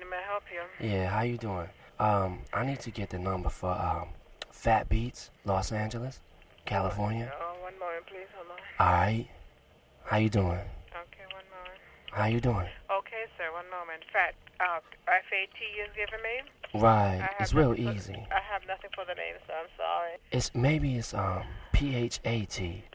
may I help you? Yeah, how you doing? I need to get the number for Fat Beats, Los Angeles, California. One moment, please. Hold on. All right. How you doing? Okay, one moment. How you doing? Okay, sir, one moment. FAT you've given me? Right. It's real easy. I have nothing for the name, sir. I'm sorry. Maybe it's PHAT.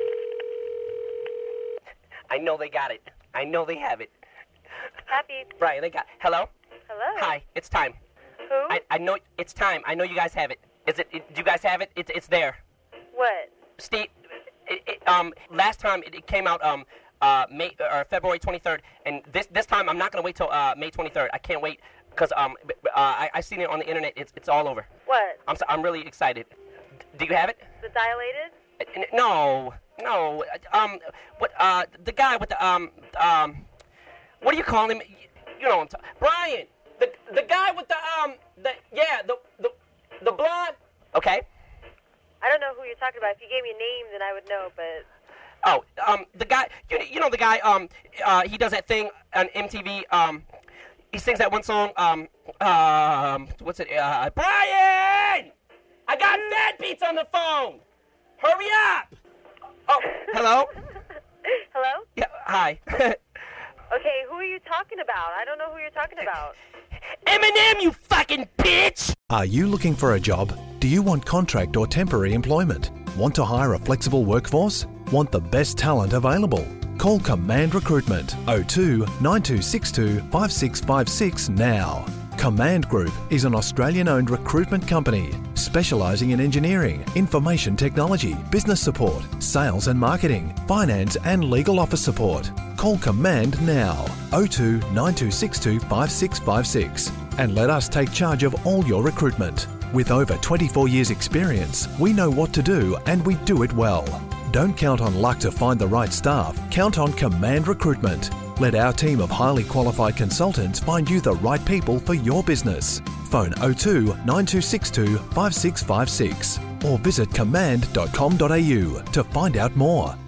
I know they got it. I know they have it. Happy. Right, they got. Hello. Hello. Hi, it's time. Who? I know it's time. I know you guys have it. Do you guys have it? It's there. What? Steve, last time it came out February 23rd, and this time I'm not gonna wait till May 23rd. I can't wait because I seen it on the internet. It's all over. What? I'm really excited. Do you have it? The dilated? No. What? The guy with the what do you call him? You know, Brian. The guy with the blonde. Okay. I don't know who you're talking about. If you gave me a name, then I would know, but... Oh, the guy, you know the guy, he does that thing on MTV, he sings that one song, what's it, Brian! I got Fat Beats on the phone! Hurry up! Oh, hello? Hello? Yeah, hi. Okay, who are you talking about? I don't know who you're talking about. Eminem, you fucking bitch! Are you looking for a job? Do you want contract or temporary employment? Want to hire a flexible workforce? Want the best talent available? Call Command Recruitment 02 9262 5656 now. Command Group is an Australian-owned recruitment company specialising in engineering, information technology, business support, sales and marketing, finance and legal office support. Call Command now 02 9262 5656 and let us take charge of all your recruitment. With over 24 years experience, we know what to do and we do it well. Don't count on luck to find the right staff. Count on Command Recruitment. Let our team of highly qualified consultants find you the right people for your business. Phone 02 9262 5656 or visit command.com.au to find out more.